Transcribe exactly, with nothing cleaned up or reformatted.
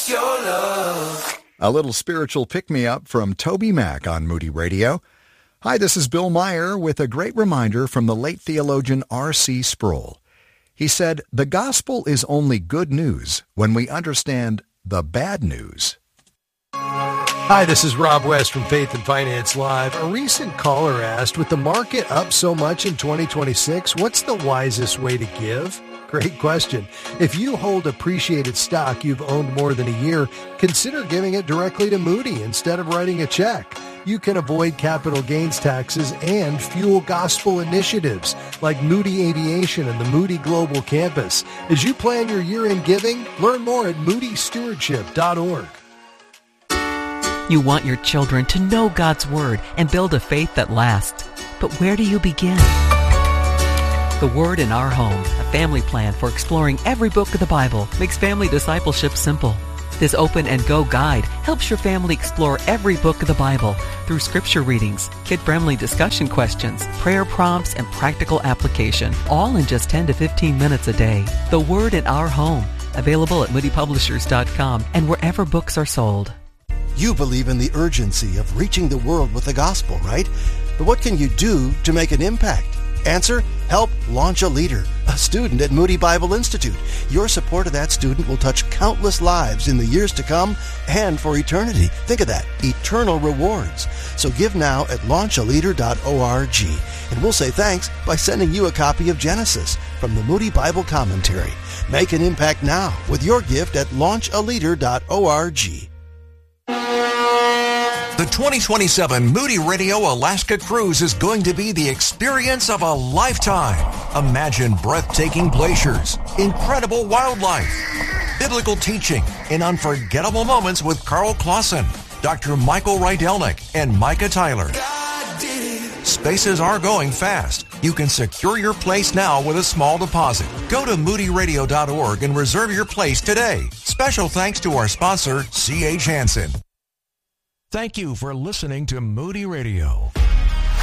It's your love. A little spiritual pick-me-up from Toby Mac on Moody Radio. Hi, this is Bill Meyer with a great reminder from the late theologian R C Sproul. He said, "The gospel is only good news when we understand the bad news." Hi, this is Rob West from Faith and Finance Live. A recent caller asked, with the market up so much in twenty twenty-six, what's the wisest way to give? Great question. If you hold appreciated stock you've owned more than a year, consider giving it directly to Moody instead of writing a check. You can avoid capital gains taxes and fuel gospel initiatives like Moody Aviation and the Moody Global Campus. As you plan your year-end giving, learn more at moody stewardship dot org. You want your children to know God's Word and build a faith that lasts. But where do you begin? The Word in Our Home, a family plan for exploring every book of the Bible, makes family discipleship simple. This Open and Go guide helps your family explore every book of the Bible through scripture readings, kid-friendly discussion questions, prayer prompts, and practical application, all in just ten to fifteen minutes a day. The Word in Our Home, available at moody publishers dot com and wherever books are sold. You believe in the urgency of reaching the world with the gospel, right? But what can you do to make an impact? Answer, help launch a leader, a student at Moody Bible Institute. Your support of that student will touch countless lives in the years to come and for eternity. Think of that, eternal rewards. So give now at launch a leader dot org, and we'll say thanks by sending you a copy of Genesis from the Moody Bible Commentary. Make an impact now with your gift at launch a leader dot org. The twenty twenty-seven Moody Radio Alaska Cruise is going to be the experience of a lifetime. Imagine breathtaking glaciers, incredible wildlife, biblical teaching, and unforgettable moments with Carl Clausen, Doctor Michael Rydelnik, and Micah Tyler. Spaces are going fast. You can secure your place now with a small deposit. Go to moody radio dot org and reserve your place today. Special thanks to our sponsor, C H Hansen. Thank you for listening to Moody Radio.